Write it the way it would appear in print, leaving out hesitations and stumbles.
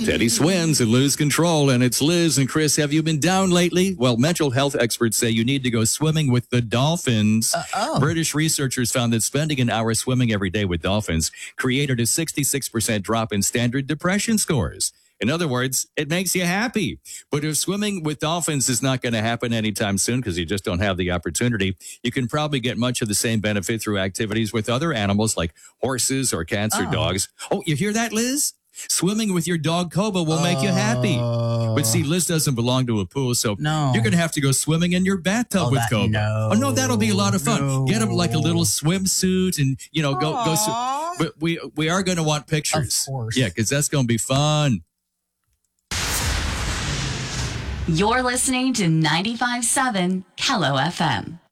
Teddy swims and loses control, and it's Liz and Chris. Have you been down lately? Well, mental health experts say you need to go swimming with the dolphins. British researchers found that spending an hour swimming every day with dolphins created a 66% drop in standard depression scores. In other words, it makes you happy. But if swimming with dolphins is not going to happen anytime soon because you just don't have the opportunity, you can probably get much of the same benefit through activities with other animals like horses or cats or dogs. Oh, you hear that, Liz? Swimming with your dog Koba will make you happy. But see, Liz doesn't belong to a pool, so you're going to have to go swimming in your bathtub with Koba. No, that'll be a lot of fun. Get him like a little swimsuit and, go. But we are going to want pictures. Of course. Yeah, because that's going to be fun. You're listening to 95.7 Kello FM.